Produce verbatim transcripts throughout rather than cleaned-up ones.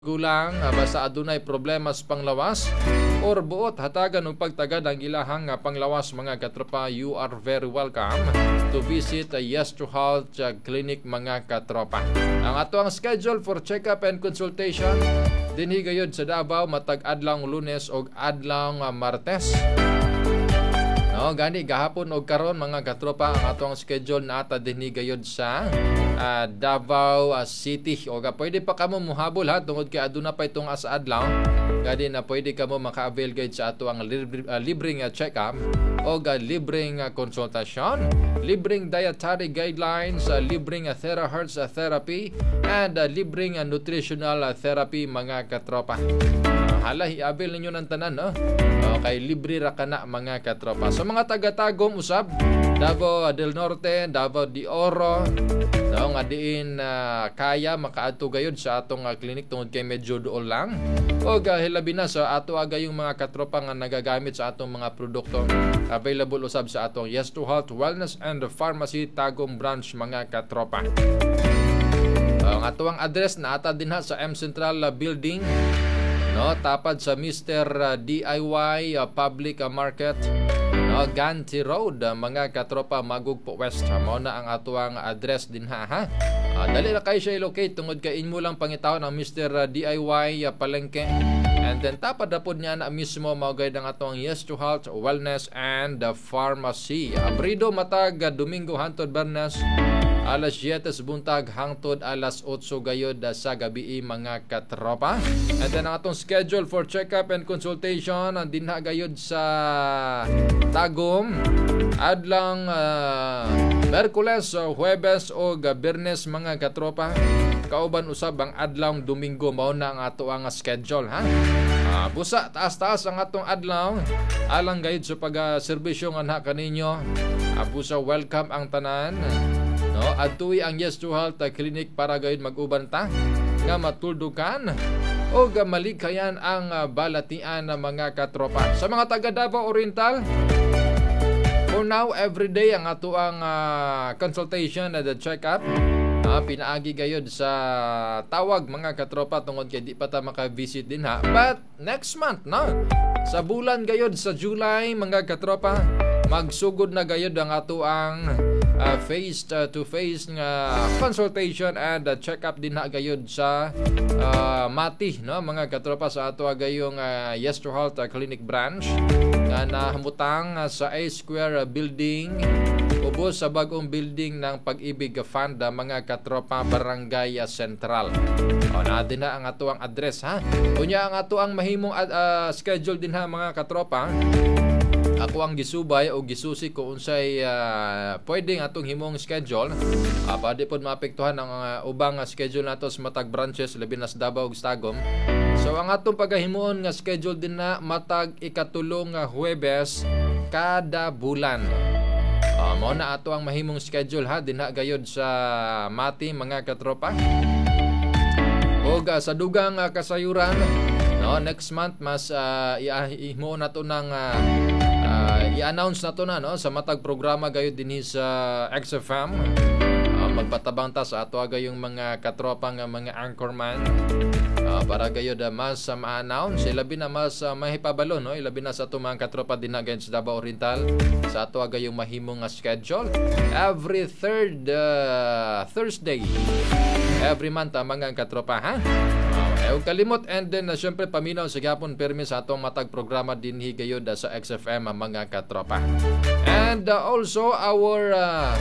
gulang uh, basta adunay problema sa panglawas or buot hatagan og pagtagad ang ilahang uh, panglawas mga katropa, you are very welcome to visit uh, Yes to Health uh, Clinic mga katropa. Ang ato ang schedule for check-up and consultation dinhi gayud sa Davao matag adlaw Lunes og adlaw uh, Martes. No, gani gahapon og karon mga katropa ang atong schedule naata dinhi gayud sa uh, Davao uh, City. O ga pwede pa kamo muhabol ha tungod kay aduna pa itong asa adlaw. Gani na pwede kamo maka-avail gayud sa ato ang libre, uh, libreng uh, check-up o ga libreng uh, konsultasyon, libreng dietary guidelines, uh, libreng uh, terahertz uh, therapy and uh, libreng uh, nutritional uh, therapy mga katropa. Hala, i-avail ninyo ng tanan, no? Okay, libre ra kana mga katropa. So mga taga-Tagum usab, Davao del Norte, Davao de Oro, no, nga diin uh, kaya makaadto gayud sa atong uh, clinic tungod kay medyo duol lang. O uh, hilabi na sa ato aga yung mga katropa nga nagagamit sa atong mga produkto. Available usab sa atong Yes to Health Wellness and Pharmacy Tagum branch mga katropa. Ang uh, atuang address na ata dinha sa M Central uh, Building, no, tapad sa Mister uh, D I Y uh, Public uh, Market, no, Ganti Road uh, mga katropa, Magugpo West. Uh, mao na ang atuang address din ha, ha? Uh, dali na kayo siya i-locate tungod kay inmo lang pangitawon ang Mister uh, D I Y uh, Palengke. And then tapad na po niya na mismo mao gayud ang atuang Yes to Health Wellness and uh, Pharmacy. Abrido matag uh, Domingo hangtod Bernes alas siyete sa buntag hangtod alas otso gayod sa gabi mga katropa. And then ang atong schedule for check-up and consultation dinha gayod sa Tagum adlang uh, Merkules, uh, Huwebes o Biyernes mga katropa. Kauban usab ang adlaw Domingo mao na ang ato ang schedule ha. Uh, busa taas-taas ang atong adlaw alang gayud sa pag-serbisyo nga na kaninyo. Uh, busa welcome ang tanan. No, adtuwi ang Yes to Health Clinic para gayud mag-uban ta nga matuldukan o malikayan ang uh, balatian ng mga katropa. Sa mga taga Davao Oriental, for now everyday ang ato ang uh, consultation at the check-up. Uh, pinaagi gayud sa tawag mga katropa tungod kay di pa ta maka-visit din ha. But next month no, sa bulan gayud sa July mga katropa, magsugod na gayud ang ato ang uh, face uh, to face nga consultation and uh, check-up din na gayud sa uh, Mati no mga katropa sa ato gayong uh, Yes to Health uh, Clinic branch nga nahimutang uh, sa A Square uh, building ubos sa bagong building ng Pag-ibig Fund uh, mga katropa, Barangay uh, Central. O na din na ang ato ang address ha. Unya ang ato ang mahimong uh, schedule din ha mga katropa. Ako ang gisubay o gisusi ko unsay uh, pwedeng atong himong schedule. Uh, pwede po maapektuhan ang uh, ubang uh, schedule nato sa matag branches labi na sa Davao ug Tagum. So ang atong pagahimuon nga schedule din na matag ikatulong nga uh, Huwebes kada bulan. Uh, mao na ato ang mahimong schedule ha dinha gayod sa Mati mga katropa. Og uh, sa dugang uh, kasayuran, no, next month mas uh, ihimuon nato nang uh, uh, i-announce nato na no sa matag programa gayud dinhi sa X F M. Uh, magpatabang ta sa ato gayong mga katropa nga mga anchorman. Uh, para gayud uh, mas uh, ma-announce ilabi na mas uh, mahipabalo no ilabi na sa ato mga katropa dinha gayud sa Davao Oriental sa ato gayong mahimong uh, schedule every third uh, Thursday every month uh, mga katropa ha. Uh, Ew kalimot and then uh, syempre paminaw sa gapon permi sa atong matag programa dinhi gayud uh, sa X F M uh, mga katropa. And uh, also our uh,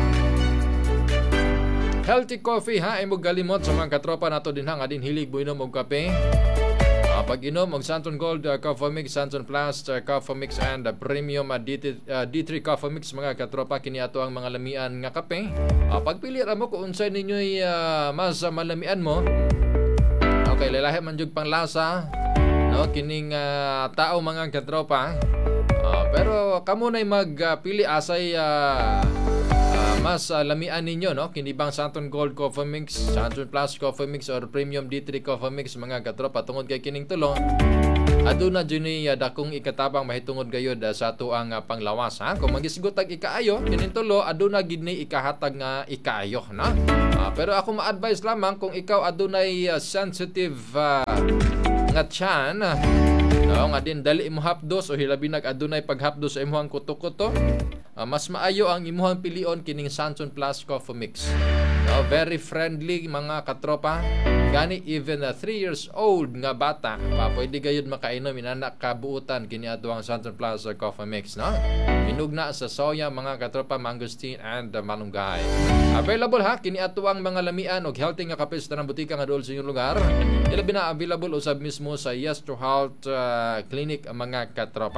healthy coffee ha, ay mo galimot sa mga katropa nato din ha nga din hilig mo inom og kape. Uh, pag inom og Santon Gold uh, Coffee Mix, Santon Plus uh, Coffee Mix and uh, Premium uh, D three Coffee Mix mga katropa, kini ato ang mga lamian nga kape. Uh, pagpili ra mo kung unsay ninyo'y uh, mas uh, malamian mo. Okay, lalahi man jud pang lasa no kining uh, tao mga katropa. Uh, pero kamo nay magpili uh, asay uh, mas uh, lamian ninyo, no? Kinibang Santon Gold Coffee Mix, Santon Plus Coffee Mix, or Premium D three Coffee Mix, mga katropa, tungod kay kining tulo. Aduna juni uh, dakong ikatabang mahitungod gayod uh, sa tuang uh, panglawas, ha? Kung magisgutag ikaayo kining tulo, aduna gid ni ikahatag nga ikaayo, na? Uh, pero ako ma-advise lamang kung ikaw adunay uh, sensitive uh, nga tiyan, uh, no, nga din dali imo hapdos o hilabi nag adunay paghapdos sa imuhang kuto-kuto, uh, mas maayo ang imuhang pilion kining Santon Plus Coffee Mix. No, very friendly mga katropa. Gani even a three years old nga bata pa pwede gayud makainom inanak kabuutan kini atuang Santon Plus Coffee Mix, no? Minugna sa soya mga katropa, mangosteen and uh, malunggay. Available ha kini atuang mga lamian og healthy nga kape sa tanang butika nga duol sa inyong lugar. Ilabi na available usab mismo sa Yes to Health uh, Clinic mga katropa.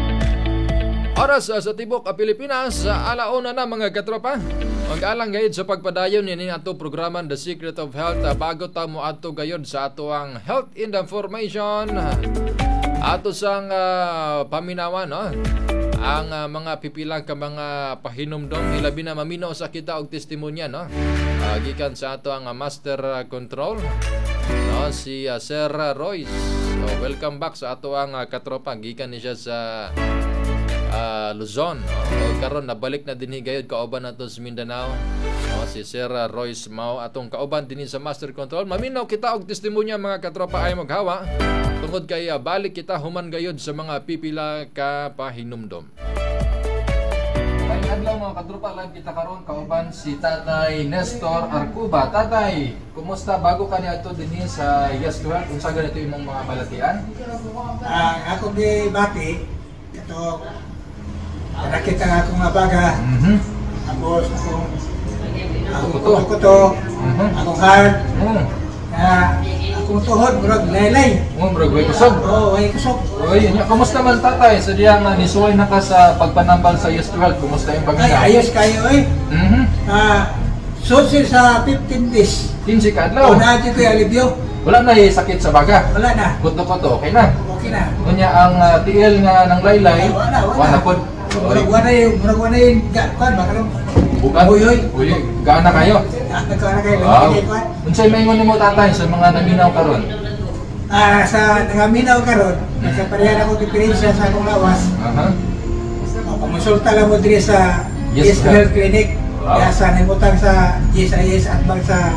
Oras uh, sa tibok uh, Pilipinas, uh, alauna na mga katropa. Mag-alang gayud sa pagpadayon ni ato programan The Secret of Health, uh, bago ta mo ato gayud sa ato ang health information. Ato sang uh, paminawan, no? Ang uh, mga pipilang ka mga pahinumdom, ilabi na maminaw sa kita og testimonya, no? Uh, gikan sa ato ang uh, master uh, control, no? Si uh, Sir Royce. So, welcome back sa ato ang uh, katropa. Gikan ni siya sa Uh, Luzon, no? Karon nabalik na dinhi gayud kauban nato sa Mindanao, no? Si Sir Royce Mao atong kauban dinhi sa Master Control. Maminaw kita og testimonya mga katropa ay maghawa tungod kay uh, balik kita human gayud sa mga pipila ka pahinumdom. Ay adlaw mga katropa, live kita karon kauban si Tatay Nestor Arcuba. Tatay, kumusta bago ka ni ato dinhi sa Yes to Health? Unsa ganito imong mga balatian? Ah, uh, ako di bati ito. Nakita nga akong abaga, Mhm. tapos akong akong kuto-kuto, Mhm. akong heart, Mm. na akong tuhod, murag laylay. Mo bro, way kusog. Oo, ay kusog. Oy, nya kumusta man tatay? Sa diya nga nisuway na ka sa pagpanambal sa Yes to Health. Kumusta yung Ay, paghinga? ayos kayo eh. Mhm. Ah, susil sa fifteen days. Kinsi ka Oo, adlaw. na dito yung alibyo. Wala na eh, sakit sa baga. Wala na. Kuto-kuto, okay na. Okay na. Kunya ang uh, T L nga ng laylay. Ay, wala, wala. Wala pod. Murag wala yung, murag wala yung gakpan, baka nung Bukan. Uy, uy. Uy, gaana kayo. nagkawa na kayo, Wow. lagi kayo. Unsay maingon nimo tatay sa mga naminaw karon? Ah, sa nangaminaw karon, nagkaparehan ako diferensya sa akong lawas. Aha. Pamusulta lang mo diri sa Yes, Yes sir. Health Clinic. Wow. Kaya sa nimutang sa Yes I S at bang sa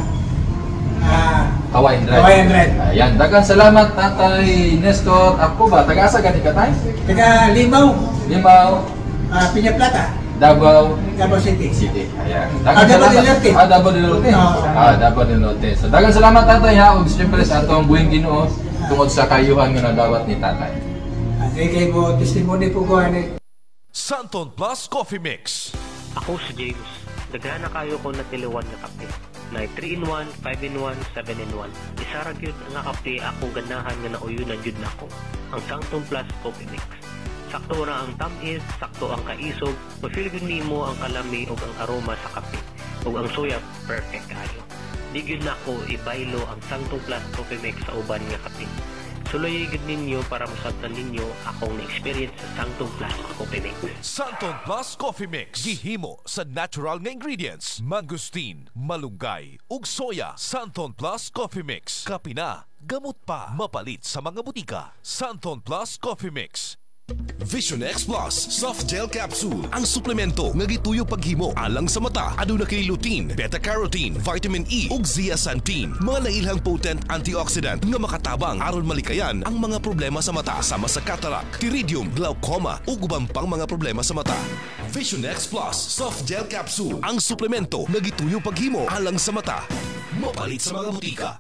ah, Kawayan Drive. Kawayan Drive. Ayan, daghang salamat tatay Nestor. Ako ba taga-asa gani ka tay? taga Limaw, Limaw, ah, Piña Plata, Davao Davao City. City. Ayan. Ah, Davao del Norte. Ah, Davao del Norte. Oo. Ah, Davao del Norte. So, daghang salamat tatay ha. Ug siyempre sa atong buhing Ginoo tungod sa kayuhan nga nagawat ni tatay. At kay mo testimony po ko ani. Santon Plus Coffee Mix. Ako si James. Daghana kayo ko na tiliwan nga kape. Na three in one, five in one, seven in one. Isa ra gyud nga kape akong ganahan nga nauyunan gyud nako. Ang Santon Plus Coffee Mix. Sakto ra ang tamis, sakto ang kaisog, ma-feel gyud nimo ang kalami ug ang aroma sa kape. Ug ang soya perfect kayo. Di gyud nako ibaylo ang Santon Plus Coffee Mix sa uban nga kape. Suloy gyud ninyo para masabtan ninyo akong na-experience sa Santon Plus Coffee Mix. Santon Plus Coffee Mix. Gihimo sa natural nga ingredients. Mangosteen, malunggay, ug soya. Santon Plus Coffee Mix. Kape na, gamot pa. Mapalit sa mga butika. Santon Plus Coffee Mix. Vision X Plus Soft Gel Capsule, ang suplemento nga gituyo paghimo alang sa mata. Aduna kay lutein, beta-carotene, vitamin E ug zeaxanthin, mga nailhang potent antioxidant nga makatabang aron malikayan ang mga problema sa mata sama sa cataract, pterygium, glaucoma ug ubang pang mga problema sa mata. Vision X Plus Soft Gel Capsule, ang suplemento nga gituyo paghimo alang sa mata. Mapalit sa mga butika.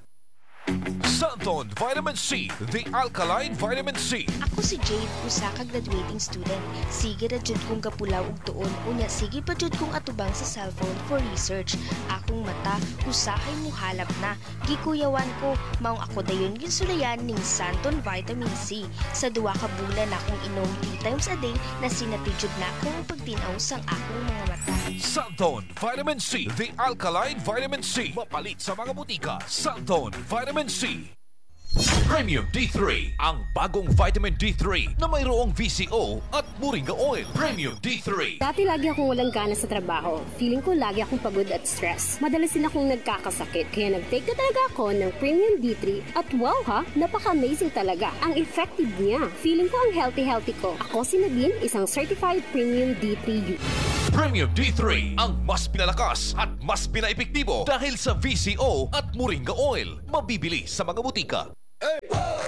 Santon Vitamin C, the alkaline vitamin C. Ako si Jade, usa ka graduating student. Sige ra jud kong kapulaw og tuon, unya sige pa jud kong atubang sa cellphone for research. Akong mata usahay mo halap na. Gikuyawan ko, maong ako dayon ginsulayan ning Santon Vitamin C. Sa duwa ka bulan akong inom three times a day na sinatijud na akong pagtinaw sang akong mga mata. Santon Vitamin C, the alkaline vitamin C. Mapalit sa mga butika. Santon Vitamin C. Premium D three, ang bagong vitamin D three na mayroong V C O at Moringa Oil. Premium D three. Dati lagi akong walang gana sa trabaho. Feeling ko lagi akong pagod at stress. Madalas din akong nagkakasakit. Kaya nag-take na talaga ako ng Premium D three. At wow ha, napaka-amazing talaga. Ang effective niya. Feeling ko ang healthy-healthy ko. Ako si Nadine, isang certified Premium D three user. Premium D three, ang mas pinalakas at mas pinaepektibo dahil sa V C O at Moringa Oil. Mabibili sa mga butika.